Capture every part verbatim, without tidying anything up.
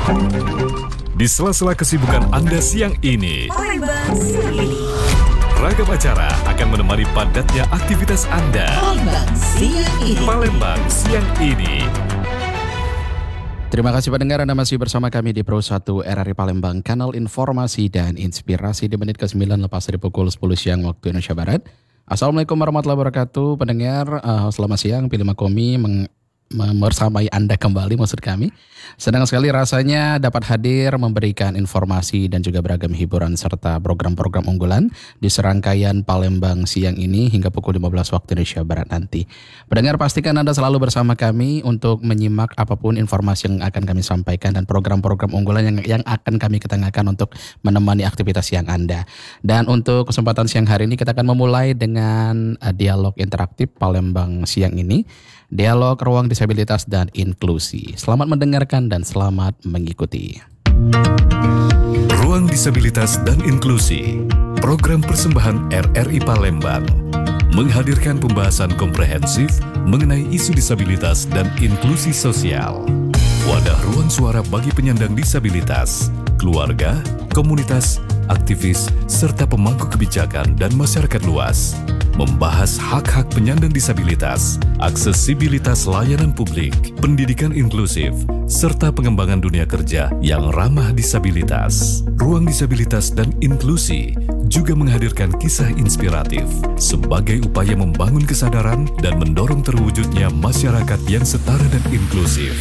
Di sela-sela kesibukan Anda siang ini, Palembang siang ini. ragam acara akan menemani padatnya aktivitas Anda. Palembang siang ini. Palembang siang ini. Terima kasih pendengar, Anda masih bersama kami di Pro satu R R I Palembang, kanal informasi dan inspirasi di menit ke sembilan lepas dari pukul sepuluh siang waktu Indonesia Barat. Assalamualaikum warahmatullahi wabarakatuh. Pendengar, uh, selamat siang. Pilih Makomi meng- membersamai Anda kembali, maksud kami. Senang sekali rasanya dapat hadir memberikan informasi dan juga beragam hiburan serta program-program unggulan di serangkaian Palembang siang ini hingga pukul lima belas waktu Indonesia Barat nanti. Pendengar, pastikan Anda selalu bersama kami untuk menyimak apapun informasi yang akan kami sampaikan dan program-program unggulan yang, yang akan kami ketengahkan untuk menemani aktivitas siang Anda. Dan untuk kesempatan siang hari ini kita akan memulai dengan uh, dialog interaktif Palembang siang ini. Dialog Ruang Disabilitas dan Inklusi. Selamat mendengarkan dan selamat mengikuti. Ruang Disabilitas dan Inklusi, program persembahan R R I Palembang, menghadirkan pembahasan komprehensif mengenai isu disabilitas dan inklusi sosial. Wadah ruang suara bagi penyandang disabilitas, keluarga, komunitas, aktivis, serta pemangku kebijakan dan masyarakat luas. Membahas hak-hak penyandang disabilitas, aksesibilitas layanan publik, pendidikan inklusif, serta pengembangan dunia kerja yang ramah disabilitas. Ruang Disabilitas dan Inklusi juga menghadirkan kisah inspiratif sebagai upaya membangun kesadaran dan mendorong terwujudnya masyarakat yang setara dan inklusif.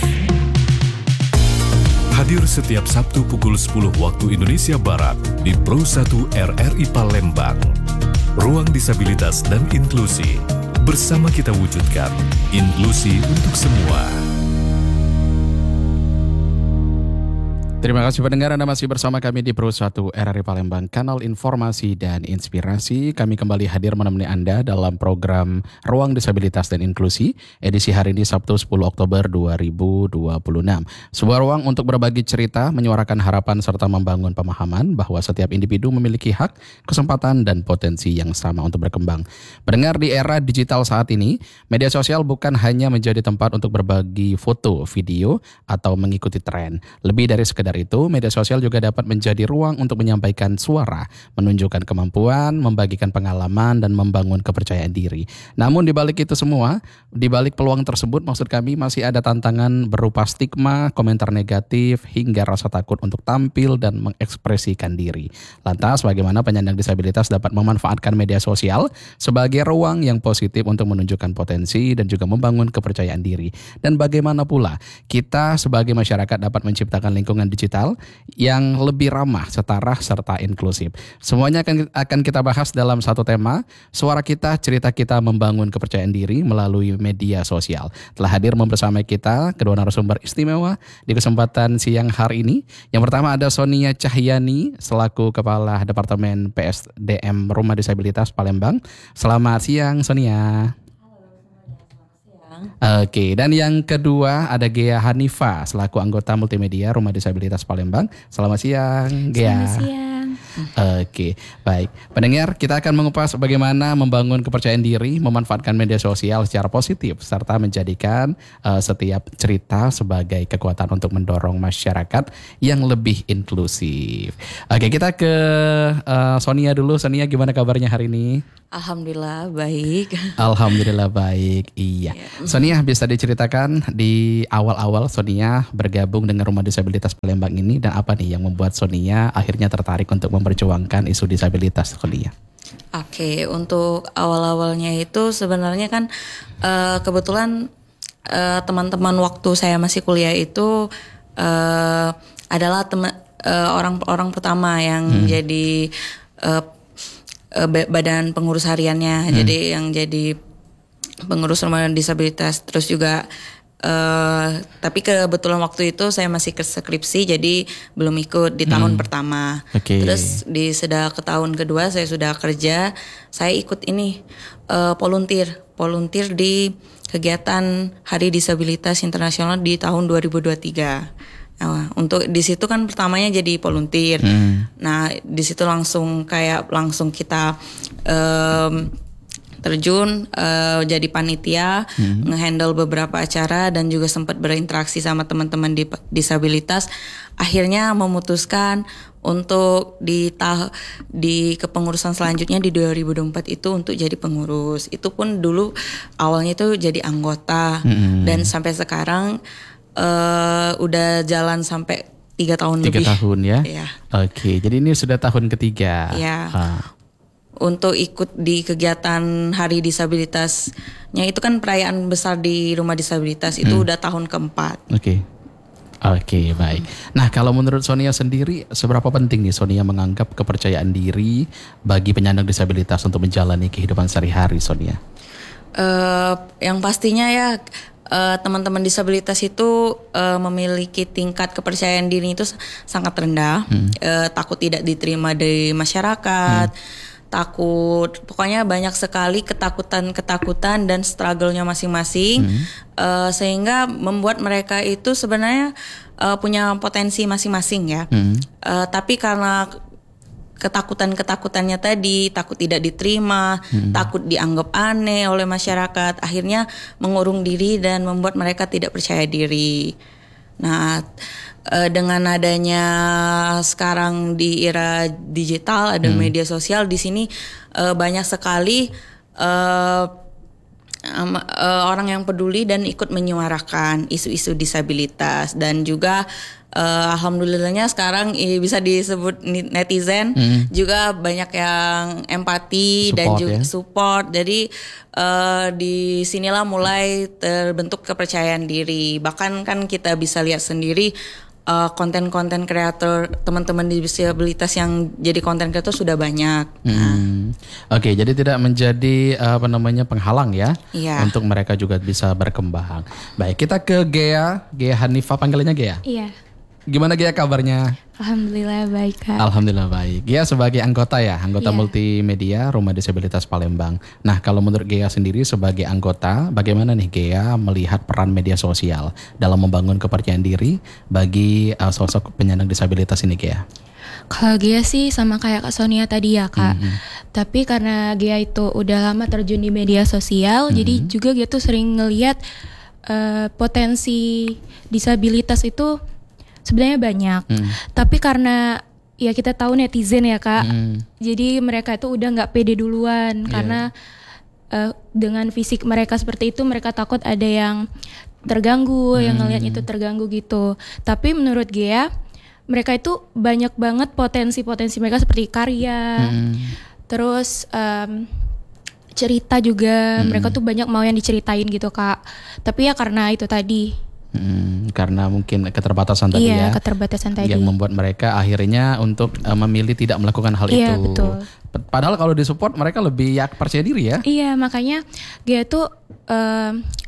Hadir setiap Sabtu pukul sepuluh waktu Indonesia Barat di Pro satu R R I Palembang. Ruang Disabilitas dan Inklusi. Bersama kita wujudkan inklusi untuk semua. Terima kasih pendengar, Anda masih bersama kami di Pro satu R R I Palembang, kanal informasi dan inspirasi. Kami kembali hadir menemani Anda dalam program Ruang Disabilitas dan Inklusi, edisi hari ini Sabtu sepuluh Oktober dua ribu dua puluh enam. Sebuah ruang untuk berbagi cerita, menyuarakan harapan serta membangun pemahaman bahwa setiap individu memiliki hak, kesempatan, dan potensi yang sama untuk berkembang. Pendengar, di era digital saat ini, media sosial bukan hanya menjadi tempat untuk berbagi foto, video, atau mengikuti tren. Lebih dari sekedar itu, media sosial juga dapat menjadi ruang untuk menyampaikan suara, menunjukkan kemampuan, membagikan pengalaman, dan membangun kepercayaan diri. Namun di balik itu semua, di balik peluang tersebut, maksud kami masih ada tantangan berupa stigma, komentar negatif, hingga rasa takut untuk tampil dan mengekspresikan diri. Lantas, bagaimana penyandang disabilitas dapat memanfaatkan media sosial sebagai ruang yang positif untuk menunjukkan potensi dan juga membangun kepercayaan diri? Dan bagaimana pula kita sebagai masyarakat dapat menciptakan lingkungan digital digital yang lebih ramah, setara, serta inklusif. Semuanya akan, akan kita bahas dalam satu tema, suara kita, cerita kita membangun kepercayaan diri melalui media sosial. Telah hadir membersamai kita kedua narasumber istimewa di kesempatan siang hari ini. Yang pertama ada Sonia Cahyani selaku Kepala Departemen P S D M Rumah Disabilitas Palembang. Selamat siang, Sonia. Oke, dan yang kedua ada Ghea Hanifa selaku anggota multimedia Rumah Disabilitas Palembang. Selamat siang, Ghea. Selamat siang. Oke, baik. Pendengar, kita akan mengupas bagaimana membangun kepercayaan diri, memanfaatkan media sosial secara positif, serta menjadikan uh, setiap cerita sebagai kekuatan untuk mendorong masyarakat yang lebih inklusif. Oke, kita ke uh, Sonia dulu. Sonia, gimana kabarnya hari ini? Alhamdulillah baik. Alhamdulillah baik, iya. Sonia, bisa diceritakan di awal-awal Sonia bergabung dengan Rumah Disabilitas Palembang ini dan apa nih yang membuat Sonia akhirnya tertarik untuk memperjuangkan isu disabilitas, Sonia? Oke, untuk awal-awalnya itu sebenarnya kan uh, kebetulan uh, teman-teman waktu saya masih kuliah itu uh, adalah teman uh, orang-orang pertama yang hmm. jadi uh, uh, badan pengurus hariannya, hmm. jadi yang jadi pengurus rumah disabilitas, terus juga Uh, tapi kebetulan waktu itu saya masih ke skripsi, jadi belum ikut di tahun hmm. pertama. Okay. Terus di sudah ke tahun kedua saya sudah kerja, saya ikut ini uh, volunteer, volunteer di kegiatan Hari Disabilitas Internasional di tahun dua ribu dua puluh tiga. Nah, untuk di situ kan pertamanya jadi volunteer. Hmm. Nah, di situ langsung kayak langsung kita um, terjun uh, jadi panitia, hmm. ngehandle beberapa acara dan juga sempat berinteraksi sama teman-teman di disabilitas. Akhirnya memutuskan untuk di tah di kepengurusan selanjutnya di dua ribu dua puluh empat itu untuk jadi pengurus. Itu pun dulu awalnya itu jadi anggota hmm. dan sampai sekarang uh, udah jalan sampai tiga tahun tiga lebih. Tiga tahun ya? Iya. Oke, jadi ini sudah tahun ketiga. Iya. Ah. Untuk ikut di kegiatan Hari Disabilitasnya itu kan perayaan besar di rumah disabilitas itu hmm. udah tahun keempat. Oke. Okay. Oke, okay, baik. Nah, kalau menurut Sonia sendiri, seberapa penting nih Sonia menganggap kepercayaan diri bagi penyandang disabilitas untuk menjalani kehidupan sehari-hari, Sonia? Uh, yang pastinya ya uh, teman-teman disabilitas itu uh, memiliki tingkat kepercayaan diri itu sangat rendah, hmm. uh, takut tidak diterima di masyarakat. Hmm. Takut, pokoknya banyak sekali ketakutan-ketakutan dan struggle-nya masing-masing, hmm. uh, sehingga membuat mereka itu sebenarnya uh, punya potensi masing-masing ya. Hmm. Uh, tapi karena ketakutan-ketakutannya tadi, takut tidak diterima, hmm. takut dianggap aneh oleh masyarakat, akhirnya mengurung diri dan membuat mereka tidak percaya diri. Nah, dengan adanya sekarang di era digital ada hmm. media sosial, di sini banyak sekali uh, uh, orang yang peduli dan ikut menyuarakan isu-isu disabilitas, dan juga uh, alhamdulillahnya sekarang bisa disebut netizen hmm. juga banyak yang empati support, dan juga ya? support. Jadi uh, di sinilah mulai terbentuk kepercayaan diri. Bahkan kan kita bisa lihat sendiri Uh, konten-konten kreator teman-teman disabilitas yang jadi konten kreator sudah banyak. Hmm. Nah. Oke, okay, jadi tidak menjadi uh, apa namanya penghalang ya, iya. untuk mereka juga bisa berkembang. Baik, kita ke Gea, Gea Hanifah, panggilannya Gea. Iya. Gimana Gea kabarnya? Alhamdulillah baik Kak. Alhamdulillah baik. Gea sebagai anggota ya, anggota yeah. multimedia Rumah Disabilitas Palembang. Nah, kalau menurut Gea sendiri sebagai anggota, bagaimana nih Gea melihat peran media sosial dalam membangun kepercayaan diri bagi uh, sosok penyandang disabilitas ini, Gea? Kalau Gea sih sama kayak Kak Sonia tadi ya Kak. Mm-hmm. Tapi karena Gea itu udah lama terjun di media sosial, mm-hmm. jadi juga Gea tuh sering ngelihat uh, potensi disabilitas itu sebenarnya banyak, hmm. tapi karena ya kita tahu netizen ya Kak, hmm. jadi mereka itu udah nggak pede duluan, yeah. karena uh, dengan fisik mereka seperti itu mereka takut ada yang terganggu, hmm. yang ngelihat itu terganggu gitu. Tapi menurut Gea, mereka itu banyak banget potensi-potensi mereka seperti karya, hmm. terus um, cerita juga, hmm. mereka tuh banyak mau yang diceritain gitu Kak. Tapi ya karena itu tadi. Hmm, karena mungkin keterbatasan tadi iya, ya, keterbatasan tadi yang membuat mereka akhirnya untuk uh, memilih tidak melakukan hal iya, itu. Betul. Padahal kalau disupport mereka lebih ya percaya diri ya. Iya, makanya Gea tuh uh,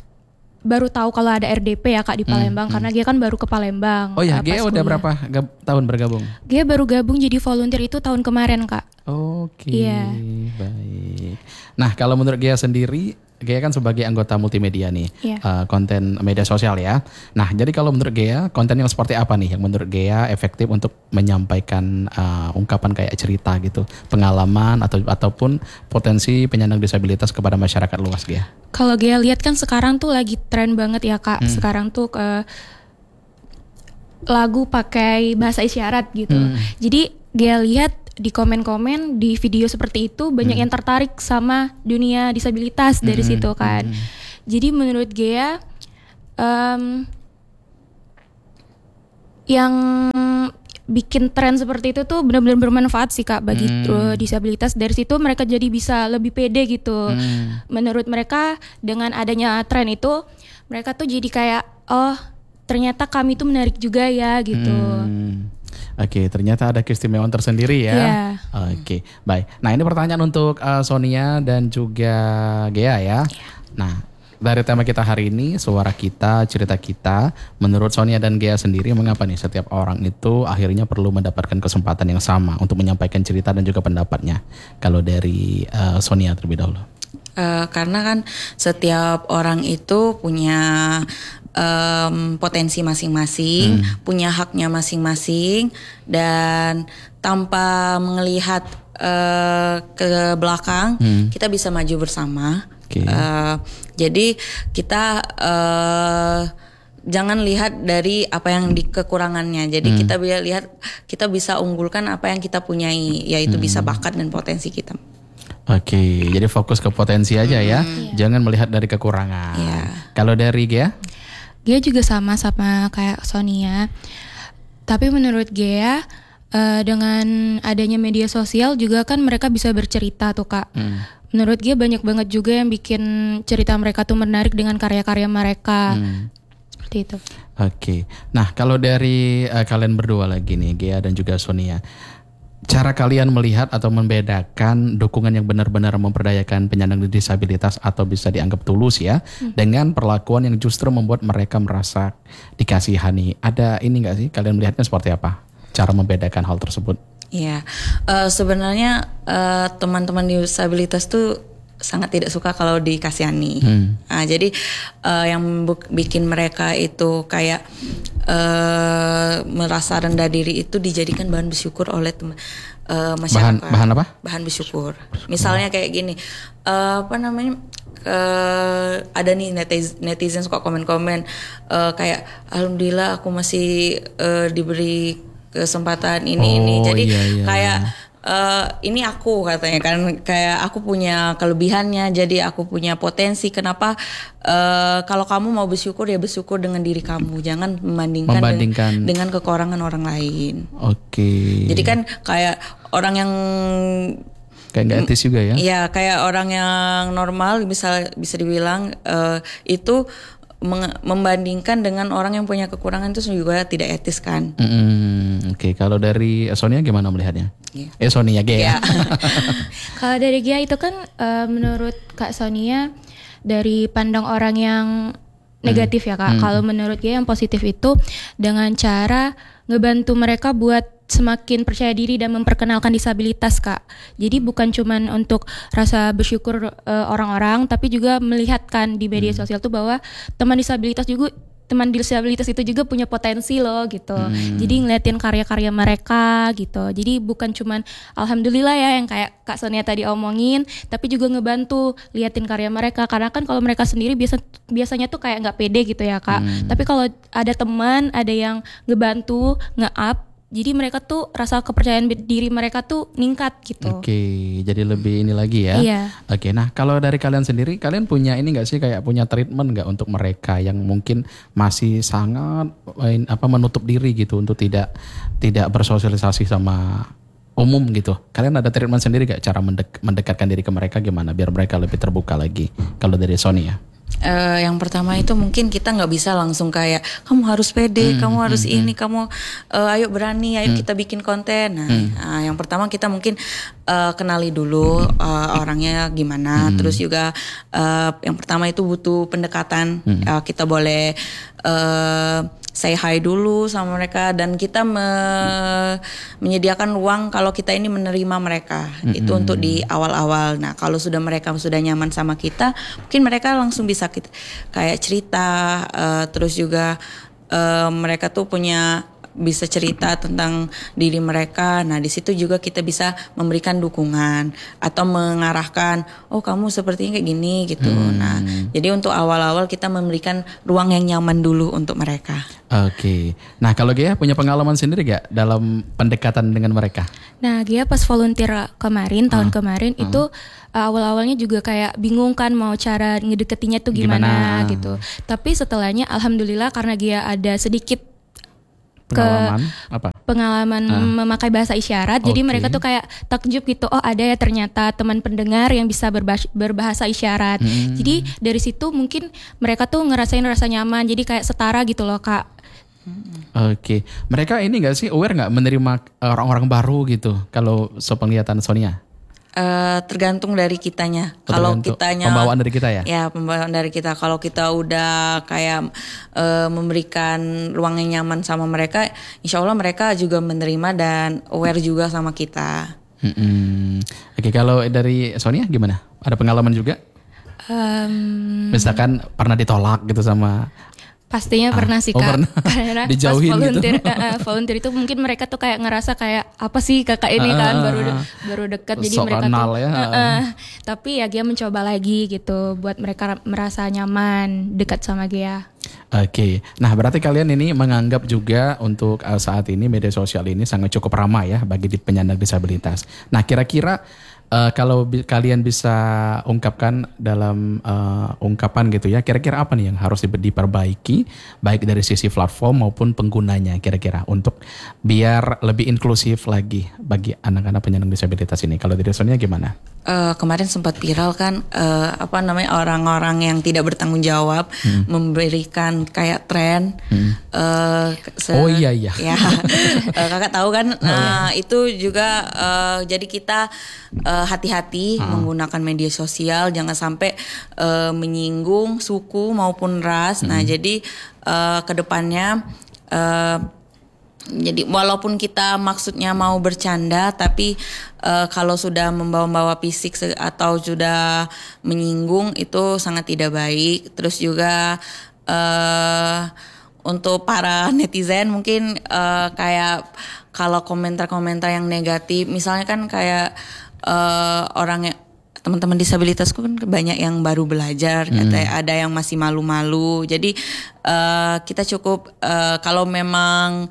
baru tahu kalau ada R D P ya Kak di Palembang, hmm, karena Gea kan baru ke Palembang. Oh ya, Gea udah berapa gab- tahun bergabung? Gea baru gabung jadi volunteer itu tahun kemarin Kak. Oke, iya. Baik. Nah, kalau menurut Gea sendiri, Gea kan sebagai anggota multimedia nih, yeah. uh, konten media sosial ya. Nah, jadi kalau menurut Gea, konten yang seperti apa nih yang menurut Gea efektif untuk menyampaikan uh, ungkapan kayak cerita gitu, pengalaman atau ataupun potensi penyandang disabilitas kepada masyarakat luas, Gea? Kalau Gea lihat kan sekarang tuh lagi tren banget ya Kak. Hmm. Sekarang tuh uh, lagu pakai bahasa isyarat gitu. Hmm. Jadi Gea lihat di komen-komen di video seperti itu banyak hmm. yang tertarik sama dunia disabilitas dari hmm. situ kan. Hmm. Jadi menurut Gea um, yang bikin tren seperti itu tuh benar-benar bermanfaat sih Kak bagi hmm. disabilitas. Dari situ mereka jadi bisa lebih pede gitu. Hmm. Menurut mereka dengan adanya tren itu mereka tuh jadi kayak oh ternyata kami tuh menarik juga ya gitu. Hmm. Oke, ternyata ada keistimewaan tersendiri ya. Yeah. Oke, baik. Nah, ini pertanyaan untuk uh, Sonia dan juga Gea ya. Yeah. Nah, dari tema kita hari ini, suara kita, cerita kita, menurut Sonia dan Gea sendiri, mengapa nih setiap orang itu akhirnya perlu mendapatkan kesempatan yang sama untuk menyampaikan cerita dan juga pendapatnya? Kalau dari uh, Sonia terlebih dahulu. Uh, karena kan setiap orang itu punya um, potensi masing-masing, hmm. punya haknya masing-masing, dan tanpa melihat uh, ke belakang, hmm. kita bisa maju bersama. Okay. Uh, jadi kita uh, jangan lihat dari apa yang di kekurangannya. Jadi hmm. kita bisa lihat, kita bisa unggulkan apa yang kita punyai, yaitu hmm. bisa bakat dan potensi kita. Oke, okay, jadi fokus ke potensi aja ya, hmm. jangan melihat dari kekurangan. Yeah. Kalau dari Gea? Gea juga sama sama kayak Sonia. Tapi menurut Gea, uh, dengan adanya media sosial juga kan mereka bisa bercerita tuh Kak. Hmm. Menurut Gea banyak banget juga yang bikin cerita mereka tuh menarik dengan karya-karya mereka. Hmm. Seperti itu. Oke, okay. Nah kalau dari uh, kalian berdua lagi nih, Gea dan juga Sonia, cara kalian melihat atau membedakan dukungan yang benar-benar memperdayakan penyandang disabilitas atau bisa dianggap tulus ya, hmm. dengan perlakuan yang justru membuat mereka merasa dikasihani. Ada ini nggak sih? Kalian melihatnya seperti apa? Cara membedakan hal tersebut? Iya, uh, sebenarnya uh, teman-teman disabilitas tuh sangat tidak suka kalau dikasihani. Hmm. Nah, jadi uh, yang bu- bikin mereka itu kayak uh, merasa rendah diri itu dijadikan bahan bersyukur oleh teman uh, masyarakat. Bahan, bahan apa? Bahan bersyukur. Misalnya kayak gini, uh, apa namanya? Uh, ada nih netizen, netizen suka komen-komen uh, kayak alhamdulillah aku masih uh, diberi kesempatan ini oh, ini. Jadi iya, iya. kayak Uh, ini aku katanya kan, kayak aku punya kelebihannya, jadi aku punya potensi. Kenapa uh, kalau kamu mau bersyukur ya bersyukur dengan diri kamu, jangan membandingkan, membandingkan. Dengan, dengan kekurangan orang lain. Oke. Okay. Jadi kan kayak orang yang kayak nggak etis juga ya? Iya, kayak orang yang normal bisa bisa dibilang uh, itu membandingkan dengan orang yang punya kekurangan itu juga tidak etis kan. Mm-hmm. Oke, okay. Kalau dari Sonia gimana melihatnya? Yeah. Eh Sonia Gea. Yeah. Kalau dari Gea itu kan uh, menurut Kak Sonia dari pandang orang yang negatif ya Kak. Mm. Kalau menurut Gea yang positif itu dengan cara ngebantu mereka buat semakin percaya diri dan memperkenalkan disabilitas Kak. Jadi bukan cuman untuk rasa bersyukur uh, orang-orang, tapi juga melihatkan di media hmm. sosial tuh bahwa teman disabilitas juga teman disabilitas itu juga punya potensi loh gitu. Hmm. Jadi ngeliatin karya-karya mereka gitu. Jadi bukan cuman alhamdulillah ya yang kayak Kak Sonia tadi omongin, tapi juga ngebantu liatin karya mereka. Karena kan kalau mereka sendiri biasa biasanya tuh kayak nggak pede gitu ya Kak. Hmm. Tapi kalau ada teman, ada yang ngebantu, nge-up, jadi mereka tuh rasa kepercayaan diri mereka tuh ningkat gitu. Oke, jadi lebih ini lagi ya. Iya. Oke, nah kalau dari kalian sendiri, kalian punya ini nggak sih kayak punya treatment nggak untuk mereka yang mungkin masih sangat apa menutup diri gitu untuk tidak tidak bersosialisasi sama umum gitu. Kalian ada treatment sendiri nggak cara mendek, mendekatkan diri ke mereka gimana biar mereka lebih terbuka lagi? Kalau dari Sony ya? Uh, yang pertama itu mungkin kita nggak bisa langsung kayak kamu harus pede, hmm, kamu harus hmm, ini, hmm. kamu uh, ayo berani, ayo hmm. kita bikin konten. Nah, hmm. uh, yang pertama kita mungkin uh, kenali dulu uh, orangnya gimana. Hmm. Terus juga uh, yang pertama itu butuh pendekatan. Hmm. Uh, kita boleh uh, say hi dulu sama mereka dan kita me- menyediakan ruang kalau kita ini menerima mereka. Mm-hmm. Itu untuk di awal-awal. Nah, kalau sudah mereka sudah nyaman sama kita, mungkin mereka langsung bisa kita kayak cerita, uh, terus juga uh, mereka tuh punya bisa cerita tentang diri mereka. Nah, di situ juga kita bisa memberikan dukungan atau mengarahkan, oh kamu sepertinya kayak gini gitu. Hmm. Nah, jadi untuk awal-awal kita memberikan ruang yang nyaman dulu untuk mereka. Oke. Nah, kalau Gea punya pengalaman sendiri gak dalam pendekatan dengan mereka? Nah, Gea pas volunteer kemarin, tahun uh, kemarin uh. itu uh, awal-awalnya juga kayak bingung kan mau cara ngedeketinya tuh gimana, gimana gitu. Tapi setelahnya alhamdulillah karena Gea ada sedikit pengalaman ke apa? Pengalaman uh. memakai bahasa isyarat. Okay. Jadi mereka tuh kayak takjub gitu. Oh, ada ya ternyata teman pendengar yang bisa berbahasa, berbahasa isyarat. Hmm. Jadi dari situ mungkin mereka tuh ngerasain rasa nyaman. Jadi kayak setara gitu loh, Kak. Oke, okay. Mereka ini nggak sih aware nggak menerima orang-orang baru gitu? Kalau sepenglihatan Sonia? Uh, tergantung dari kitanya. Kalau kitanya pembawaan dari kita ya. Ya, pembawaan dari kita. Kalau kita udah kayak uh, memberikan ruang yang nyaman sama mereka, insya Allah mereka juga menerima dan aware juga sama kita. Hmm. Oke, kalau dari Sonia gimana? Ada pengalaman juga? Um, Misalkan pernah ditolak gitu sama Pastinya Ah, pernah sih oh, Kak. pernah. Karena pas Dijauhin gitu. volunteer, eh, eh, volunteer itu mungkin mereka tuh kayak ngerasa kayak apa sih kakak ini kan Ah, baru de- baru dekat jadi sok mereka kenal tuh. ya. eh, eh. Tapi ya Gia mencoba lagi gitu buat mereka merasa nyaman dekat sama Gia. Oke, nah berarti kalian ini menganggap juga untuk uh, saat ini media sosial ini sangat cukup ramai ya bagi di- penyandang disabilitas. Nah kira-kira uh, kalau bi- kalian bisa ungkapkan dalam uh, ungkapan gitu ya, kira-kira apa nih yang harus di- diperbaiki baik dari sisi platform maupun penggunanya kira-kira untuk biar lebih inklusif lagi bagi anak-anak penyandang disabilitas ini. Kalau dari Sonia gimana? Eh, kemarin sempat viral kan eh, apa namanya orang-orang yang tidak bertanggung jawab Hmm. memberikan kayak tren. eh, se- Oh, iya, iya. Ya, eh, kakak tahu kan. Nah itu juga eh, jadi kita eh, hati-hati menggunakan media sosial, jangan sampai eh, menyinggung suku maupun ras. Nah jadi eh, kedepannya. eh, Jadi walaupun kita maksudnya mau bercanda, tapi uh, kalau sudah membawa-bawa fisik se- atau sudah menyinggung itu sangat tidak baik. Terus juga uh, untuk para netizen mungkin uh, kayak kalau komentar-komentar yang negatif, misalnya kan kayak uh, orang yang teman-teman disabilitasku kan banyak yang baru belajar, katanya ada yang masih malu-malu. Jadi uh, kita cukup uh, kalau memang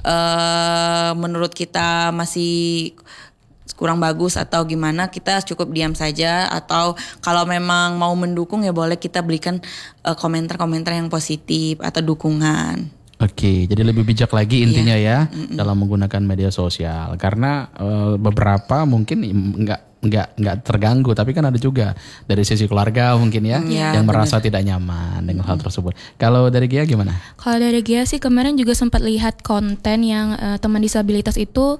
uh, menurut kita masih kurang bagus atau gimana, kita cukup diam saja. Atau kalau memang mau mendukung ya boleh kita berikan uh, komentar-komentar yang positif atau dukungan. Oke, jadi lebih bijak lagi intinya ya dalam menggunakan media sosial karena eh, beberapa mungkin nggak nggak nggak terganggu, tapi kan ada juga dari sisi keluarga mungkin ya Iya, yang merasa tidak nyaman dengan hal tersebut. Kalau dari Gia gimana? Kalau dari Gia sih kemarin juga sempat lihat konten yang eh, teman disabilitas itu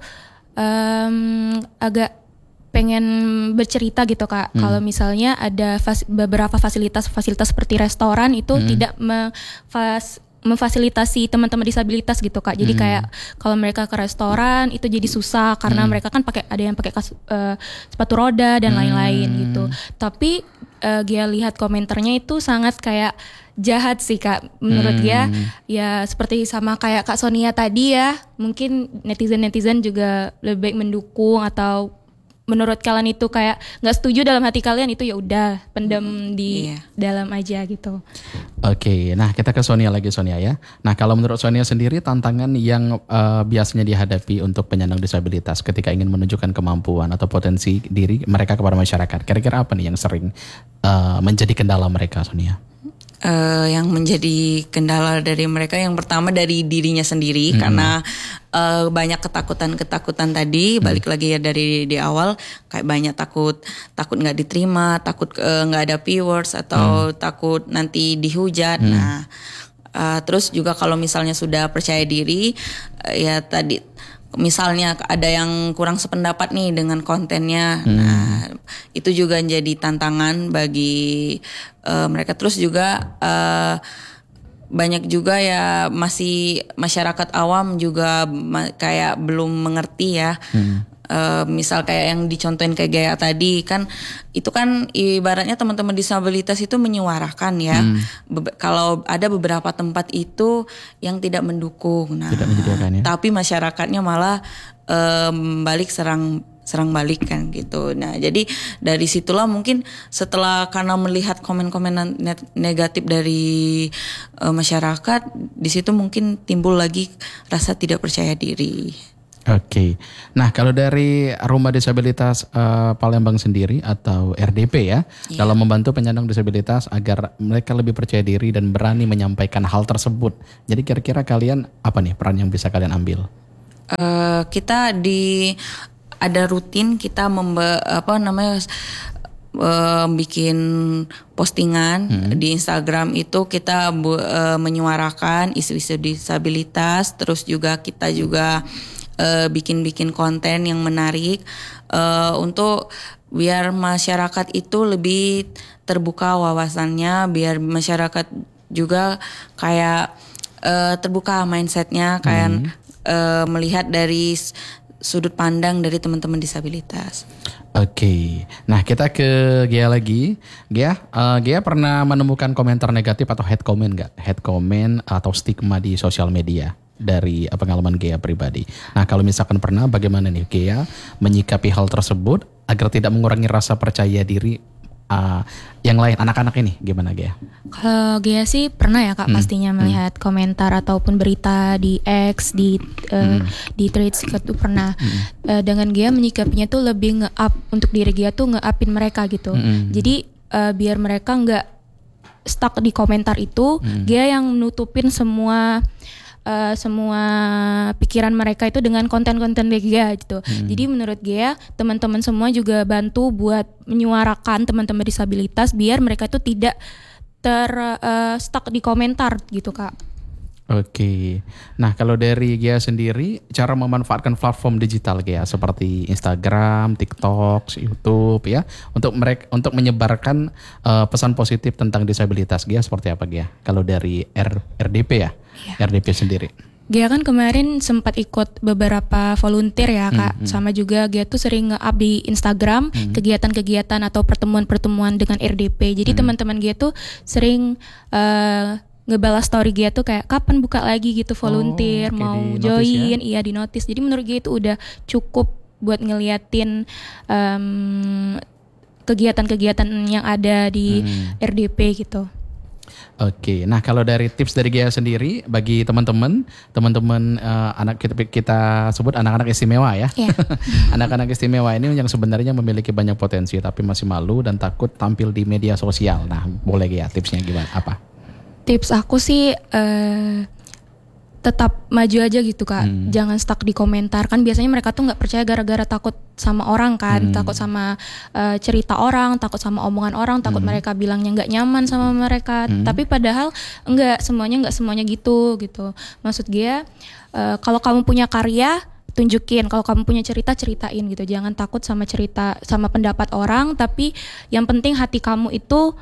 em, agak pengen bercerita gitu Kak. Kalau misalnya ada fas- beberapa fasilitas-fasilitas seperti restoran itu tidak memfas- memfasilitasi teman-teman disabilitas gitu Kak. Jadi kayak kalau mereka ke restoran itu jadi susah karena mereka kan pakai ada yang pakai kas- eh, sepatu roda dan lain-lain gitu. Tapi eh, Gia lihat komentarnya itu sangat kayak jahat sih Kak. Menurut Gia ya seperti sama kayak Kak Sonia tadi ya. Mungkin netizen-netizen juga lebih baik mendukung atau menurut kalian itu kayak nggak setuju dalam hati kalian itu ya udah pendam di Iya. dalam aja gitu. Oke, nah kita ke Sonia lagi Sonia ya. Nah kalau menurut Sonia sendiri tantangan yang eh, biasanya dihadapi untuk penyandang disabilitas ketika ingin menunjukkan kemampuan atau potensi diri mereka kepada masyarakat, kira-kira apa nih yang sering eh, menjadi kendala mereka Sonia? Eh, yang menjadi kendala dari mereka yang pertama dari dirinya sendiri karena eh, banyak ketakutan-ketakutan tadi, balik lagi ya dari di awal kayak banyak takut takut nggak diterima, takut eh, nggak ada viewers atau takut nanti dihujat. Nah eh, terus juga kalau misalnya sudah percaya diri eh, ya tadi misalnya ada yang kurang sependapat nih dengan kontennya, nah itu juga jadi tantangan bagi uh, mereka. Terus juga uh, banyak juga ya masih masyarakat awam juga ma- kayak belum mengerti ya. Uh, misal kayak yang dicontohin kayak Gaya tadi kan itu kan ibaratnya teman-teman disabilitas itu menyuarakan ya. Be- kalau ada beberapa tempat itu yang tidak mendukung, nah Tidak menyediakan ya? tapi masyarakatnya malah um, balik serang serang balik kan gitu. Nah jadi dari situlah mungkin setelah karena melihat komen-komen net- negatif dari uh, masyarakat, di situ mungkin timbul lagi rasa tidak percaya diri. Oke, nah kalau dari Rumah Disabilitas eh, Palembang sendiri atau R D P ya, dalam membantu penyandang disabilitas agar mereka lebih percaya diri dan berani menyampaikan hal tersebut. Jadi kira-kira kalian apa nih peran yang bisa kalian ambil? Uh, kita di ada rutin kita membe, apa namanya uh, bikin postingan di Instagram itu kita bu, uh, menyuarakan isu-isu disabilitas, terus juga kita juga uh, bikin-bikin konten yang menarik uh, untuk biar masyarakat itu lebih terbuka wawasannya, biar masyarakat juga kayak uh, terbuka mindsetnya, kayak uh, melihat dari sudut pandang dari teman-teman disabilitas. Oke, nah kita ke Gia lagi. Gia, uh, Gia pernah menemukan komentar negatif atau hate comment nggak? Hate comment atau stigma di sosial media dari uh, pengalaman Gia pribadi. Nah kalau misalkan pernah, bagaimana nih Gia menyikapi hal tersebut agar tidak mengurangi rasa percaya diri uh, yang lain, anak-anak ini? Gimana Gia? Kalau Gia sih pernah ya Kak, Hmm, pastinya melihat komentar ataupun berita di X, di uh, di Threads itu pernah. Uh, dengan Gia menyikapinya tuh lebih nge-up untuk diri Gia tuh nge-upin mereka gitu. Hmm. Jadi uh, biar mereka nggak stuck di komentar itu, Gia yang nutupin semua uh, semua pikiran mereka itu dengan konten-konten Gia gitu. Jadi menurut Gia, teman-teman semua juga bantu buat menyuarakan teman-teman disabilitas biar mereka itu tidak ter uh, stuck di komentar gitu Kak. Oke, nah kalau dari Gia sendiri, cara memanfaatkan platform digital Gia seperti Instagram, TikTok, YouTube ya, untuk mereka untuk menyebarkan uh, pesan positif tentang disabilitas Gia seperti apa Gia? Kalau dari R, RDP ya, Iya. R D P sendiri. Gia kan kemarin sempat ikut beberapa volunteer ya Kak, sama juga Gia tuh sering nge-up di Instagram kegiatan-kegiatan atau pertemuan-pertemuan dengan R D P. Jadi teman-teman Gia tuh sering uh, ngebalas story Gia tuh kayak kapan buka lagi gitu volunteer, oke, mau di notice join, iya di notice. Jadi menurut Gia itu udah cukup buat ngeliatin um, kegiatan-kegiatan yang ada di R D P gitu. Oke, nah kalau dari tips dari Gia sendiri bagi teman-teman, teman-teman uh, anak kita, kita sebut anak-anak istimewa ya. Iya. Anak-anak istimewa ini yang sebenarnya memiliki banyak potensi tapi masih malu dan takut tampil di media sosial. Nah, boleh Gia tipsnya gimana? Apa? Tips aku sih uh, tetap maju aja gitu Kak, Hmm. jangan stuck di komentar. Kan biasanya mereka tuh nggak percaya gara-gara takut sama orang kan, Hmm. takut sama uh, cerita orang, takut sama omongan orang, takut mereka bilangnya nggak nyaman sama mereka. Hmm. Tapi padahal enggak, semuanya nggak semuanya gitu gitu. Maksud dia uh, kalau kamu punya karya tunjukin, kalau kamu punya cerita ceritain gitu. Jangan takut sama cerita, sama pendapat orang, tapi yang penting hati kamu itu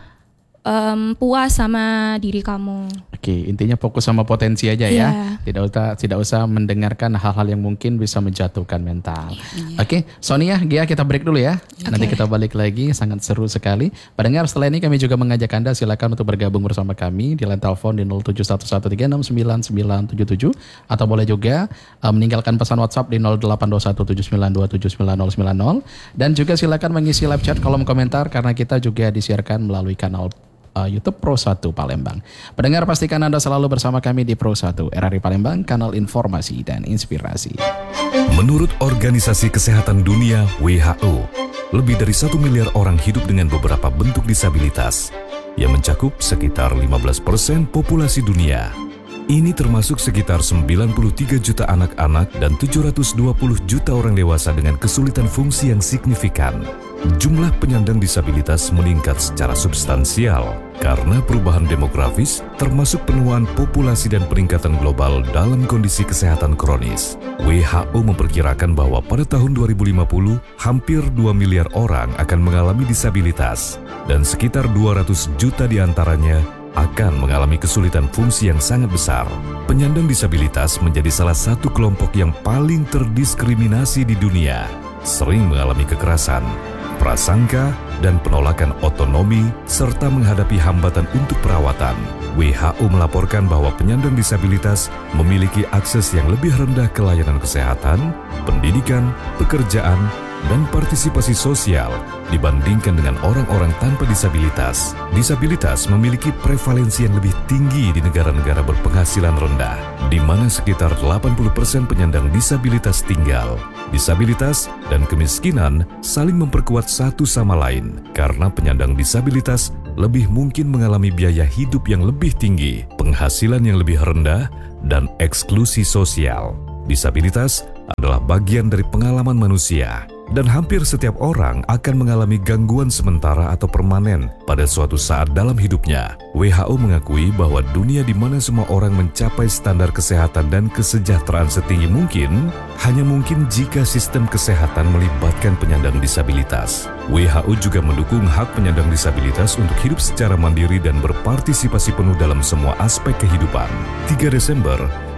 um, puas sama diri kamu. Oke, intinya fokus sama potensi aja ya. Iya. Tidak usah tidak usah mendengarkan hal-hal yang mungkin bisa menjatuhkan mental. Oke, Sonia, Gia kita break dulu ya. Nanti kita balik lagi, sangat seru sekali. Pendengar, setelah ini kami juga mengajak Anda silakan untuk bergabung bersama kami di line telepon di nol tujuh satu satu tiga enam sembilan sembilan tujuh tujuh atau boleh juga uh, meninggalkan pesan WhatsApp di nol delapan dua satu tujuh sembilan dua tujuh sembilan nol sembilan nol dan juga silakan mengisi live chat kolom komentar karena kita juga disiarkan melalui kanal YouTube Pro satu Palembang. Pendengar, pastikan Anda selalu bersama kami di Pro satu R R I Palembang, kanal informasi dan inspirasi. Menurut Organisasi Kesehatan Dunia W H O, lebih dari satu miliar orang hidup dengan beberapa bentuk disabilitas yang mencakup sekitar lima belas persen populasi dunia. Ini termasuk sekitar sembilan puluh tiga juta anak-anak dan tujuh ratus dua puluh juta orang dewasa dengan kesulitan fungsi yang signifikan. Jumlah penyandang disabilitas meningkat secara substansial karena perubahan demografis, termasuk penuaan populasi dan peningkatan global dalam kondisi kesehatan kronis. W H O memperkirakan bahwa pada tahun dua ribu lima puluh, hampir dua miliar orang akan mengalami disabilitas dan sekitar dua ratus juta diantaranya akan mengalami kesulitan fungsi yang sangat besar. Penyandang disabilitas menjadi salah satu kelompok yang paling terdiskriminasi di dunia, sering mengalami kekerasan, prasangka, dan penolakan otonomi, serta menghadapi hambatan untuk perawatan. W H O melaporkan bahwa penyandang disabilitas memiliki akses yang lebih rendah ke layanan kesehatan, pendidikan, pekerjaan, dan partisipasi sosial dibandingkan dengan orang-orang tanpa disabilitas. Disabilitas memiliki prevalensi yang lebih tinggi di negara-negara berpenghasilan rendah, di mana sekitar delapan puluh persen penyandang disabilitas tinggal. Disabilitas dan kemiskinan saling memperkuat satu sama lain, karena penyandang disabilitas lebih mungkin mengalami biaya hidup yang lebih tinggi, penghasilan yang lebih rendah, dan eksklusi sosial. Disabilitas adalah bagian dari pengalaman manusia, dan hampir setiap orang akan mengalami gangguan sementara atau permanen pada suatu saat dalam hidupnya. W H O mengakui bahwa dunia di mana semua orang mencapai standar kesehatan dan kesejahteraan setinggi mungkin, hanya mungkin jika sistem kesehatan melibatkan penyandang disabilitas. W H O juga mendukung hak penyandang disabilitas untuk hidup secara mandiri dan berpartisipasi penuh dalam semua aspek kehidupan. tiga Desember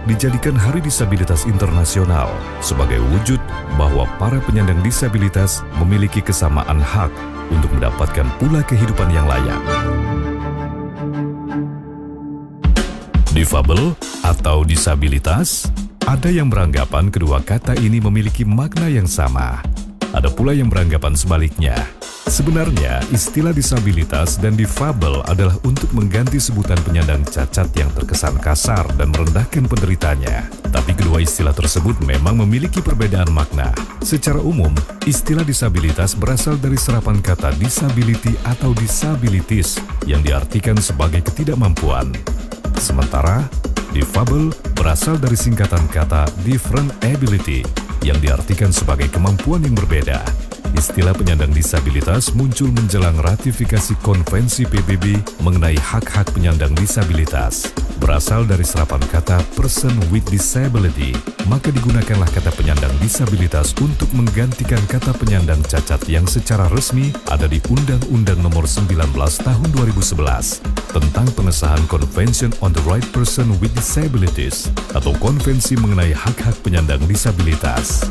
dijadikan Hari Disabilitas Internasional sebagai wujud bahwa para penyandang disabilitas memiliki kesamaan hak untuk mendapatkan pula kehidupan yang layak. Difabel atau disabilitas, ada yang beranggapan kedua kata ini memiliki makna yang sama. Ada pula yang beranggapan sebaliknya. Sebenarnya, istilah disabilitas dan difabel adalah untuk mengganti sebutan penyandang cacat yang terkesan kasar dan merendahkan penderitanya. Tapi kedua istilah tersebut memang memiliki perbedaan makna. Secara umum, istilah disabilitas berasal dari serapan kata disability atau disabilities yang diartikan sebagai ketidakmampuan. Sementara, difabel berasal dari singkatan kata different ability yang diartikan sebagai kemampuan yang berbeda. Istilah penyandang disabilitas muncul menjelang ratifikasi Konvensi P B B mengenai hak-hak penyandang disabilitas. Berasal dari serapan kata person with disability, maka digunakanlah kata penyandang disabilitas untuk menggantikan kata penyandang cacat yang secara resmi ada di Undang-Undang Nomor sembilan belas Tahun dua ribu sebelas tentang pengesahan Convention on the Right Person with Disabilities atau Konvensi mengenai hak-hak penyandang disabilitas.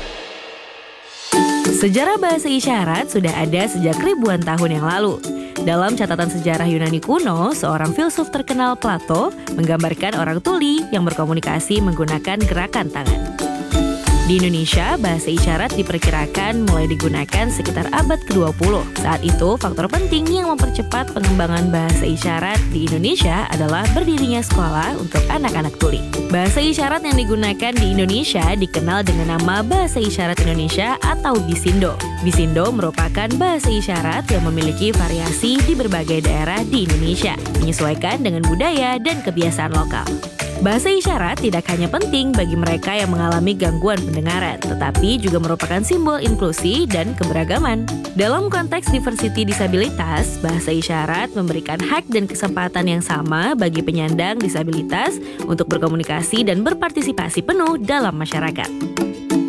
Sejarah bahasa isyarat sudah ada sejak ribuan tahun yang lalu. Dalam catatan sejarah Yunani kuno, seorang filsuf terkenal Plato menggambarkan orang tuli yang berkomunikasi menggunakan gerakan tangan. Di Indonesia, bahasa isyarat diperkirakan mulai digunakan sekitar abad kedua puluh. Saat itu, faktor penting yang mempercepat pengembangan bahasa isyarat di Indonesia adalah berdirinya sekolah untuk anak-anak tuli. Bahasa isyarat yang digunakan di Indonesia dikenal dengan nama Bahasa Isyarat Indonesia atau Bisindo. Bisindo merupakan bahasa isyarat yang memiliki variasi di berbagai daerah di Indonesia, menyesuaikan dengan budaya dan kebiasaan lokal. Bahasa isyarat tidak hanya penting bagi mereka yang mengalami gangguan pendengaran, tetapi juga merupakan simbol inklusi dan keberagaman. Dalam konteks diversity disabilitas, bahasa isyarat memberikan hak dan kesempatan yang sama bagi penyandang disabilitas untuk berkomunikasi dan berpartisipasi penuh dalam masyarakat.